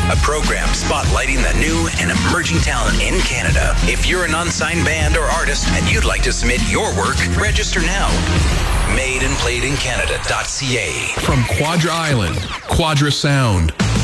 a program spotlighting the new and emerging talent in Canada. If you're an unsigned band or artist and you'd like to submit your work, register now. Madeandplayedincanada.ca. From Quadra Island, Quadra Sound.